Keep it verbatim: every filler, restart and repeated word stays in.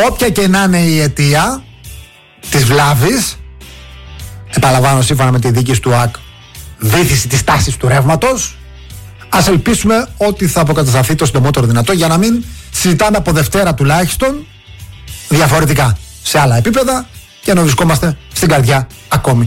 όποια και να είναι η αιτία της βλάβης, επαναλαμβάνω σύμφωνα με τη δίκηση του ΟΑΚ, βύθιση της τάσης του ρεύματος, ας ελπίσουμε ότι θα αποκατασταθεί το συντομότερο δυνατό, για να μην συζητάμε από Δευτέρα τουλάχιστον διαφορετικά σε άλλα επίπεδα και να βρισκόμαστε στην καρδιά ακόμη